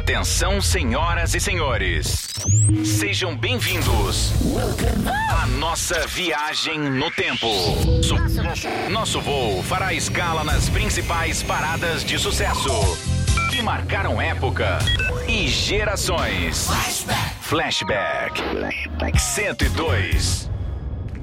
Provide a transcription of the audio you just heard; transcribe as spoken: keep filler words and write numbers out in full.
Atenção, senhoras e senhores. Sejam bem-vindos à nossa viagem no tempo. Nosso voo fará escala nas principais paradas de sucesso que marcaram época e gerações. Flashback cento e dois.